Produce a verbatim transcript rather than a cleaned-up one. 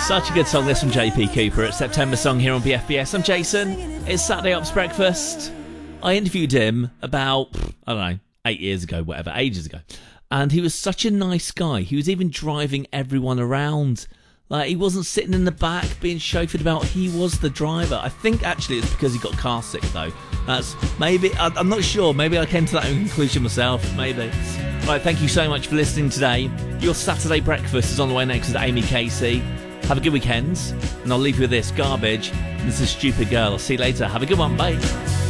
Such a good song, this from J P Cooper. It's September Song here on B F B S. I'm Jason. It's Saturday Ops Breakfast. I interviewed him about, I don't know, eight years ago, whatever, ages ago. And he was such a nice guy. He was even driving everyone around. Like, he wasn't sitting in the back being chauffeured about. He was the driver. I think actually it's because he got car sick, though. That's maybe, I, I'm not sure. Maybe I came to that conclusion myself. Maybe. Right, thank you so much for listening today. Your Saturday breakfast is on the way next with Amy Casey. Have a good weekend. And I'll leave you with this, Garbage. This is Stupid Girl. I'll see you later. Have a good one. Bye.